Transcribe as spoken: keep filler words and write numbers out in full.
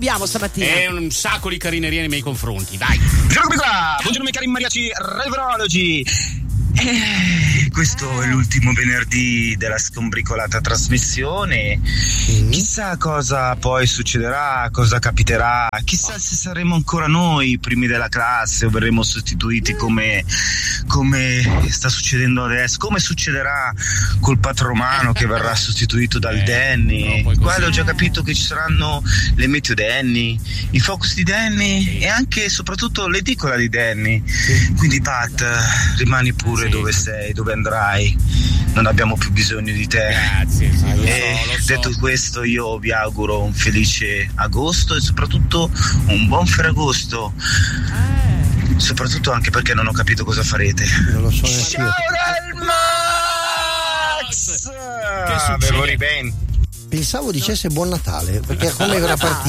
abbiamo stamattina? È un sacco di carineria nei miei confronti, dai. Buongiorno qua, buongiorno miei cari mariachi reverologi. Eh, questo è l'ultimo venerdì della scombricolata trasmissione. Mm. Chissà cosa poi succederà, cosa capiterà. Chissà se saremo ancora noi primi della classe o verremo sostituiti come, come sta succedendo adesso. Come succederà col Patromano che verrà sostituito dal eh, Danny. No, Guarda, ho già capito che ci saranno le meteo Danny, i focus di Danny sì. e anche e soprattutto l'edicola di Danny. Sì. Quindi Pat, rimani pure dove sei, dove andrai, non abbiamo più bisogno di te. Grazie, sì, lo e so, lo so. Detto questo, io vi auguro un felice agosto e soprattutto un buon Ferragosto. Eh. Soprattutto anche perché non ho capito cosa farete. Non lo so. Ciao dal Max! Che succede? Ben. Pensavo dicesse buon Natale, perché come era partito